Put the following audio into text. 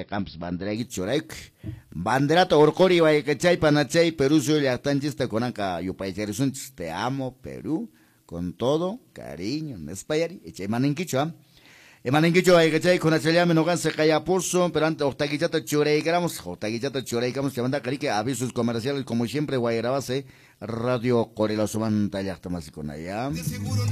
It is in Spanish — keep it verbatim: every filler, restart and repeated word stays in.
campus bandera churaik bandera to orcori va que chay panachay Perú soy ya tan chiste con acá yo paisari sun te amo Perú con todo cariño nespayari echay maninquicho Emaninquicho va que chay con achay me no gan se calla pulso pero antes otaguichata churaikamos otaguichata churaikamos que manda carique avisos comerciales como siempre guayrabase Radio Corela Subanta ya estamos con allá.